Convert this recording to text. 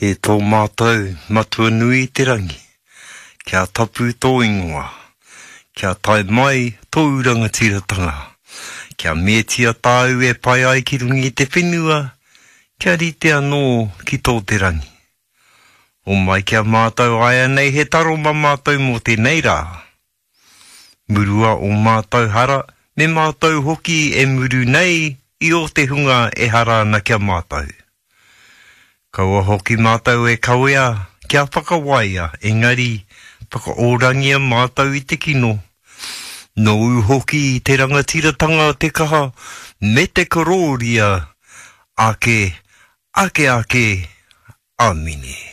E tō mātou matua nui te rangi, kia tapu tō ingoa, kia tai mai tō urangatiratanga, kia metia tāu e pai ai ki rungi te whenua, kia rite anō ki tō te rangi. O mai kia mātou aia nei he taro ma mātou mō te neira. Murua o mātou hara, me mātou hoki e muru nei i o te hunga e hara ana kia mātou. Kaua hoki mātou e kauea, kia whakawaia, engari, whakaorangia mātou i te kino. No hoki i te rangatiratanga o te kaha, me te kororia, ake, amine.